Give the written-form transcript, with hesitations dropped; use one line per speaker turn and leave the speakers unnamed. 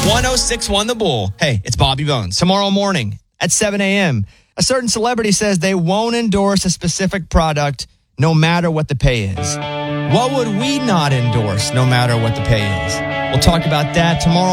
1061 The Bull. Hey, it's Bobby Bones. Tomorrow morning at 7 a.m., a certain celebrity says they won't endorse a specific product no matter what the pay is. What would we not endorse no matter what the pay is? We'll talk about that tomorrow